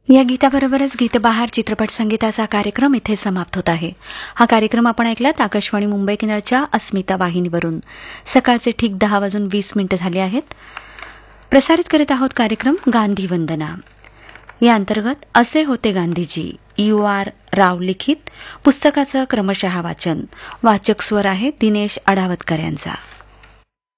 या गीताबरोबरच गीतबहार चित्रपट संगीताचा कार्यक्रम इथे समाप्त होत आहे. हा कार्यक्रम आपण ऐकलात आकाशवाणी मुंबई केंद्राच्या अस्मिता वाहिनीवरून. सकाळचे ठीक 10:20 झाले आहेत. प्रसारित करीत आहोत कार्यक्रम गांधी वंदना. या अंतर्गत असे होते गांधीजी UR राव लिखित पुस्तकाचं क्रमशः वाचन. वाचक स्वर आहे दिनेश अडावतकर यांचा.